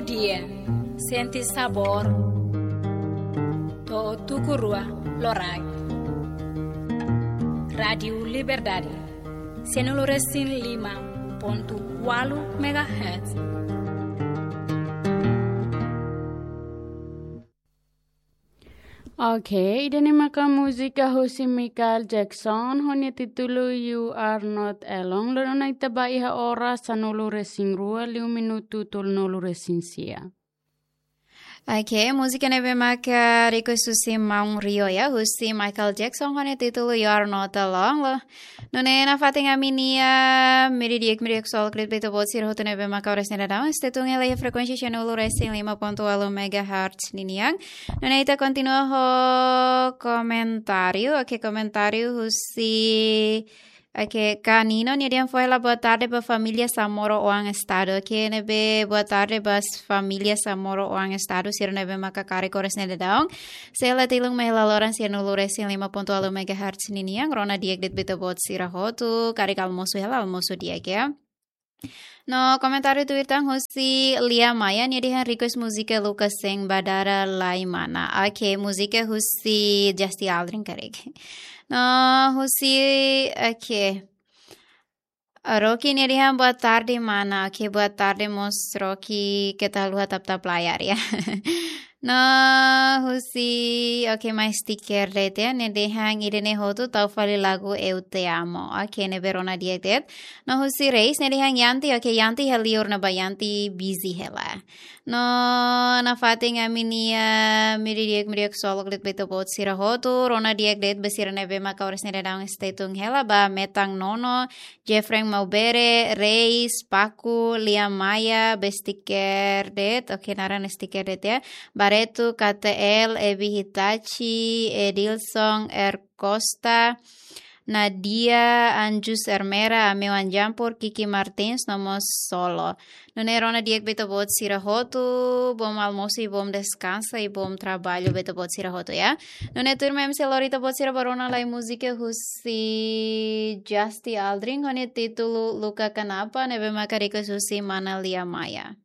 dia, senti sabor, to tukurua lorai. Radio Liberdade, 105.8 MHz. Okay, idinimaka musika Jose Michael Jackson honya titulo You Are Not Alone. Lalo na itaba iha oras sa nolo resing rua 5 minuto tol nolo resing sia. Okay, música neve maka Rico Susi Maung Rio ya, Jose Michael Jackson honya titulo You Are Not Alone. Nune na fating aminia miridiek sol klit beto bot sir hoto neve maka oras neda daun stetung ele frekuensi channel racing 5.8 MHz niniang. Nune ita continua ho comentario, okay comentario Jose Okay, canino ni diam foi la boa tarde para família Samoro Oang Estado. Okay, nebe boa tarde para família Samoro Oang Estado. Sir nebe maka kare kores nede daong. Sela tilung mehla loran sir nulures 5.8 MHz niniang. Rona diek dit beta bot sirahotu. Kare kalmosu hela almosu diek ya. No komentar itu irtang Jose Lia Maya ni dihan request musika Lucas Seng Badara Laimana. Okay, musika Jose Justy Aldrin karek. No Jose okay. Rocky ni dihan boa tarde mana. Okay, boa tarde mos Rocky kita luha tap layar ya. No, Jose, okay, mais sticker dete, ne dehang idene hotu tau fali lagu Eu Te Amo. Okay, ne verona dietet. No, Jose Reis, ne dehang Yanti, okay, Yanti helior na ba Yanti busy hela. No, na fating aminia miridiek solo klit beto bot sira hotu, rona diek det besira nebe maka ores ne dedang estetung hela ba metang nono, Jeffrey Maubere, Reis, Paku, Lia Maya, bestiker det, okay, naran stiker det ya. Baretu, KTL, Ebi Hitachi, Edilson, Costa, Nadia, Anjus Ermera, Amewan Jampur, Kiki Martins, nomos solo. Nunerona diek beta bot sirahotu, bom almoço e bom descansa e bom trabalho beta bot sirahotu ya. Nunetur mem selorita bot sirabarona lai música Jose Justy Aldrin, hone título Luka Kanapa, nebe makarika Susi Mana Lia Maya.